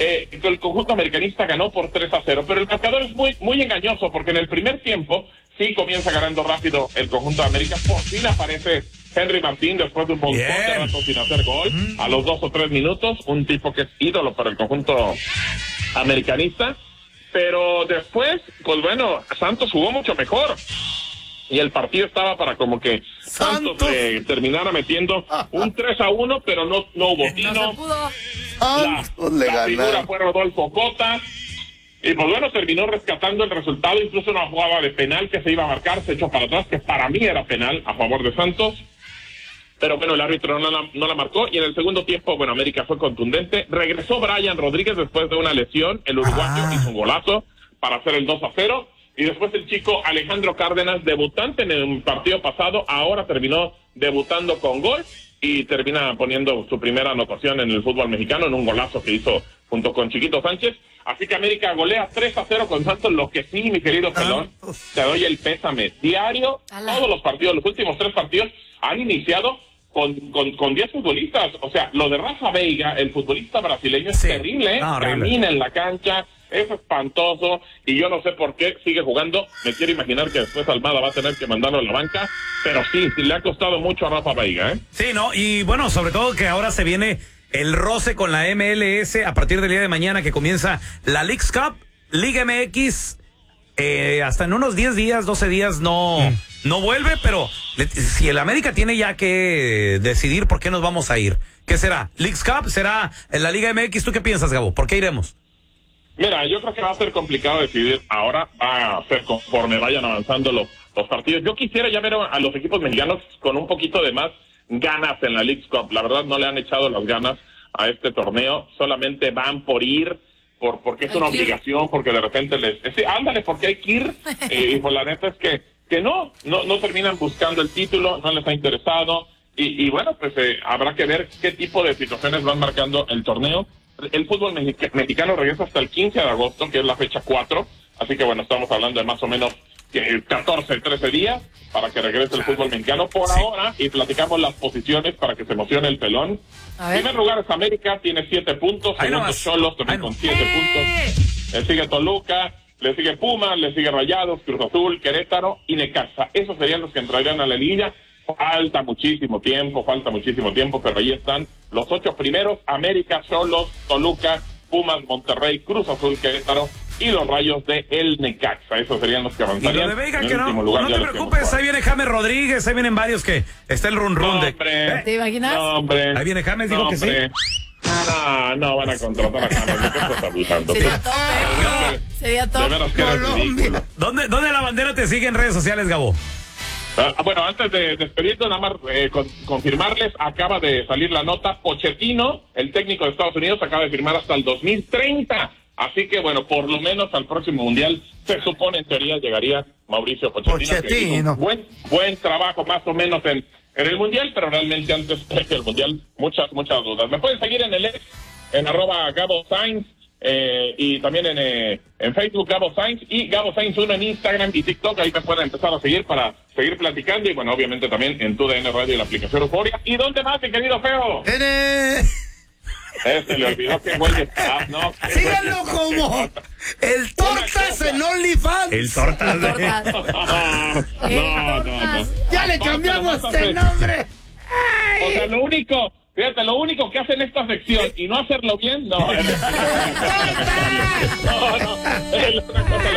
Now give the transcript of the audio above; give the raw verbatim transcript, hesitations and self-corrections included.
eh, el conjunto americanista ganó por tres a cero, pero el marcador es muy, muy engañoso, porque en el primer tiempo sí comienza ganando rápido el conjunto de América. Por fin aparece Henry Martín después de un montón de rato sin hacer gol, mm. a los dos o tres minutos, un tipo que es ídolo para el conjunto americanista, pero después, pues bueno, Santos jugó mucho mejor. Y el partido estaba para como que Santos, Santos eh, terminara metiendo un tres a uno, pero no, no hubo tino. No se pudo. La, la figura fue Rodolfo Cota. Y pues bueno, terminó rescatando el resultado. Incluso una jugada de penal que se iba a marcar, se echó para atrás, que para mí era penal a favor de Santos. Pero bueno, el árbitro no la, no la marcó. Y en el segundo tiempo, bueno, América fue contundente. Regresó Brian Rodríguez después de una lesión. El uruguayo ah. hizo un golazo para hacer el dos a cero. Y después el chico Alejandro Cárdenas, debutante en el partido pasado, ahora terminó debutando con gol y termina poniendo su primera anotación en el fútbol mexicano en un golazo que hizo junto con Chiquito Sánchez. Así que América golea tres a cero con Santos, lo que sí, mi querido Pelón, te doy el pésame. Diario, todos los partidos, los últimos tres partidos han iniciado con con con diez futbolistas. O sea, lo de Rafa Veiga, el futbolista brasileño, es sí. terrible, ¿eh? No, camina en la cancha, es espantoso, y yo no sé por qué sigue jugando. Me quiero imaginar que después Almada va a tener que mandarlo a la banca, pero sí, sí le ha costado mucho a Rafa Veiga, ¿eh? Sí, no, y bueno, sobre todo que ahora se viene el roce con la M L S a partir del día de mañana, que comienza la Leagues Cup, Liga M X, eh, hasta en unos diez días, doce días no, mm. no vuelve, pero le, si el América tiene ya que decidir por qué nos vamos a ir, ¿qué será? ¿Leagues Cup? ¿Será en la Liga M X? ¿Tú qué piensas, Gabo? ¿Por qué iremos? Mira, yo creo que va a ser complicado decidir ahora, va a ser conforme vayan avanzando los, los partidos. Yo quisiera ya ver a los equipos mexicanos con un poquito de más ganas en la Leagues Cup. La verdad no le han echado las ganas a este torneo, solamente van por ir, por porque es una obligación, porque de repente les... Sí, ándale, porque hay que ir, eh, y pues la neta es que, que no, no, no terminan buscando el título, no les ha interesado, y, y bueno, pues eh, habrá que ver qué tipo de situaciones van marcando el torneo. El fútbol mexicano regresa hasta el quince de agosto, que es la fecha cuatro, así que bueno, estamos hablando de más o menos catorce, trece días para que regrese el fútbol mexicano por sí. ahora, y platicamos las posiciones para que se emocione el pelón. En primer lugar es América, tiene siete puntos, segundo Xolos también con siete ¡Eh! puntos, le sigue Toluca, le sigue Pumas, le sigue Rayados, Cruz Azul, Querétaro y Necaxa. Esos serían los que entrarían a la liguilla. Falta muchísimo tiempo, falta muchísimo tiempo, pero ahí están los ocho primeros: América, Xolos, Toluca, Pumas, Monterrey, Cruz Azul, Querétaro y los Rayos de el Necaxa. Esos serían los que avanzarían. Y lo de Veiga, que no, lugar, no te preocupes, ahí viene James Rodríguez, ahí vienen varios que está el run run no, de... Hombre, ¿Te imaginas? No, hombre. Ahí viene James, dijo no, que hombre. sí. No, no van a contratar a James, ¿de qué estás hablando? Sería top, no, sería top. De veras que eres ridículo. ¿Dónde, ¿Dónde la bandera te sigue en redes sociales, Gabo? Ah, bueno, antes de despedirte, nada más eh, con, confirmarles, acaba de salir la nota, Pochettino, el técnico de Estados Unidos, acaba de firmar hasta el dos mil treinta, así que bueno, por lo menos al próximo Mundial, se supone en teoría llegaría Mauricio Pochettino, Pochettino. que hizo un buen, buen trabajo más o menos en, en el Mundial, pero realmente antes del Mundial, muchas, muchas dudas. Me pueden seguir en el ex, en arroba Gabo Sainz, Eh, y también en, eh, en Facebook Gabo Sainz y Gabo Sainz uno en Instagram y TikTok. Ahí te pueden empezar a seguir para seguir platicando, y bueno, obviamente también en tu D N Radio y la aplicación Euforia. ¿Y dónde más, mi querido feo? ¡N! Este le olvidó que güey está, ¿no? Síganlo como el Tortas en OnlyFans. El Tortas de... No, no, no. Ya le cambiamos este nombre. O sea, lo único... Fíjate, lo único que hacen esta sección y no hacerlo bien, no. No, no, es una cosa